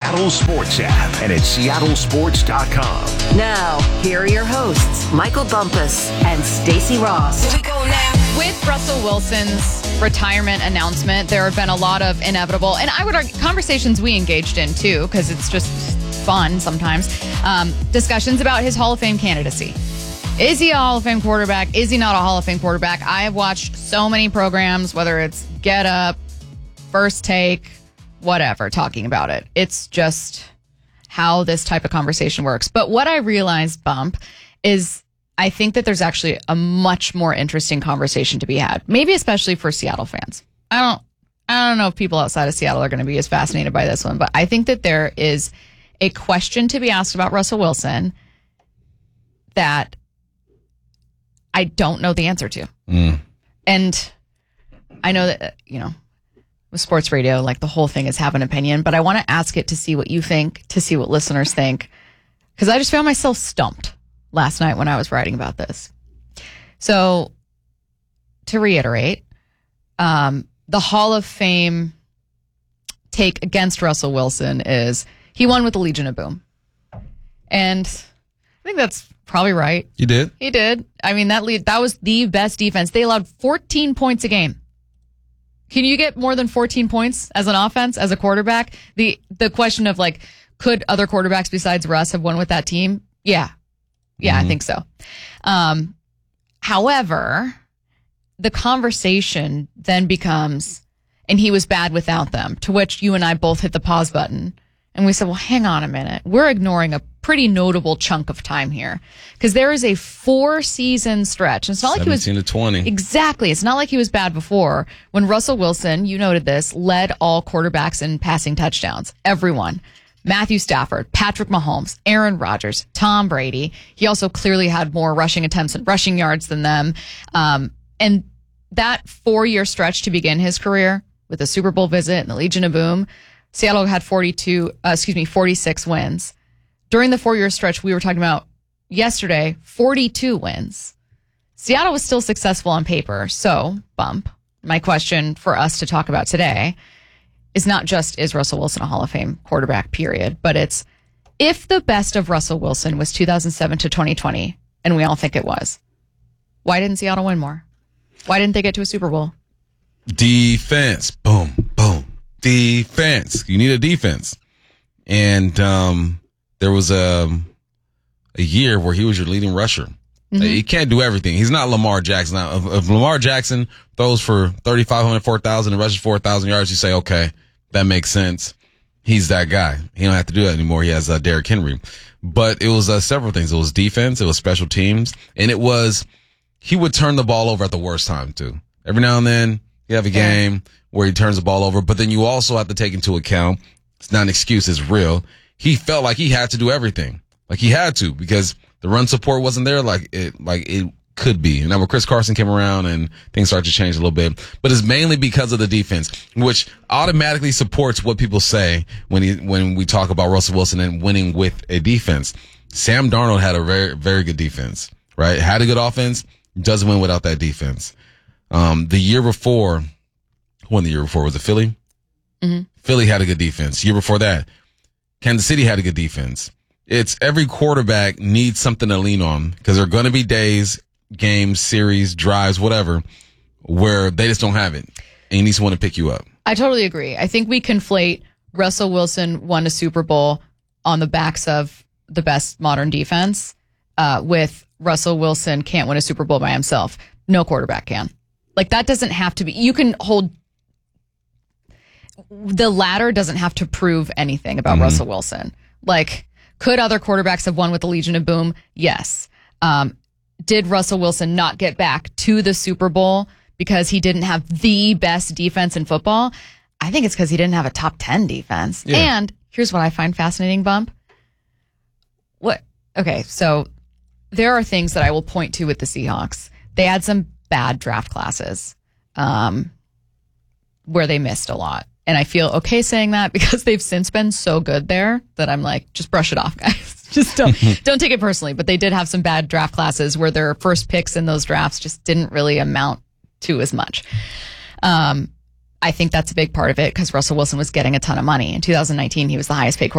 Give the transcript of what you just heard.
Seattle Sports app and at seattlesports.com. Now, here are your hosts, Michael Bumpus and Stacey Ross. Here we go now. With Russell Wilson's retirement announcement, there have been a lot of inevitable, and I would argue, conversations we engaged in too, because it's just fun sometimes, discussions about his Hall of Fame candidacy. Is he a Hall of Fame quarterback? Is he not a Hall of Fame quarterback? I have watched so many programs, whether it's Get Up, First Take, whatever, talking about it. It's just how this type of conversation works. But what I realized, Bump, is I think that there's actually a much more interesting conversation to be had, maybe especially for Seattle fans. I don't know if people outside of Seattle are going to be as fascinated by this one, but I think that there is a question to be asked about Russell Wilson that I don't know the answer to. And I know that, with sports radio, like the whole thing is have an opinion, but I want to ask it to see what you think, to see what listeners think, because I just found myself stumped last night when I was writing about this. So to reiterate, the Hall of Fame take against Russell Wilson is he won with the Legion of Boom. And I think that's probably right. You did? He did. I mean, that was the best defense. They allowed 14 points a game. Can you get more than 14 points as an offense, as a quarterback? The question of could other quarterbacks besides Russ have won with that team? Yeah. Yeah, I think so. However, the conversation then becomes, and he was bad without them, to which you and I both hit the pause button. And we said, well, hang on a minute. We're ignoring a pretty notable chunk of time here because there is a 4-season stretch. And it's not like he was 17 to 20. Exactly. It's not like he was bad before when Russell Wilson, you noted this, led all quarterbacks in passing touchdowns. Everyone. Matthew Stafford, Patrick Mahomes, Aaron Rodgers, Tom Brady. He also clearly had more rushing attempts and rushing yards than them. And that 4-year stretch to begin his career with a Super Bowl visit and the Legion of Boom, Seattle had 46 wins. During the 4-year stretch we were talking about yesterday, 42 wins. Seattle was still successful on paper. So, Bump, my question for us to talk about today is not just, is Russell Wilson a Hall of Fame quarterback, period, but it's, if the best of Russell Wilson was 2007 to 2020, and we all think it was, why didn't Seattle win more? Why didn't they get to a Super Bowl? Defense. Boom, boom. Defense. You need a defense. And there was a year where he was your leading rusher. He can't do everything. He's not Lamar Jackson. Now, if Lamar Jackson throws for 3,500, 4,000 and rushes 4,000 yards, you say, okay, that makes sense. He's that guy. He don't have to do that anymore. He has Derrick Henry. But it was several things. It was defense. It was special teams. And it was, he would turn the ball over at the worst time, too. Every now and then, you have a game where he turns the ball over. But then you also have to take into account, it's not an excuse, it's real. He felt like he had to do everything. Like he had to, because the run support wasn't there like it could be. And now when Chris Carson came around and things started to change a little bit, but it's mainly because of the defense, which automatically supports what people say when we talk about Russell Wilson and winning with a defense. Sam Darnold had a very, very good defense, right? Had a good offense, doesn't win without that defense. The year before was it Philly? Mm-hmm. Philly had a good defense. Year before that, Kansas City had a good defense. It's every quarterback needs something to lean on because there are going to be days, games, series, drives, whatever, where they just don't have it. And he needs someone to pick you up. I totally agree. I think we conflate Russell Wilson won a Super Bowl on the backs of the best modern defense with Russell Wilson can't win a Super Bowl by himself. No quarterback can. That doesn't have to be. You can hold. The latter doesn't have to prove anything about Russell Wilson. Could other quarterbacks have won with the Legion of Boom? Yes. Did Russell Wilson not get back to the Super Bowl because he didn't have the best defense in football? I think it's because he didn't have a top 10 defense. Yeah. And here's what I find fascinating, Bump. Okay, so there are things that I will point to with the Seahawks. They had some bad draft classes where they missed a lot. And I feel okay saying that because they've since been so good there that I'm like, just brush it off, guys. Just don't take it personally. But they did have some bad draft classes where their first picks in those drafts just didn't really amount to as much. I think that's a big part of it because Russell Wilson was getting a ton of money. In 2019, he was the highest paid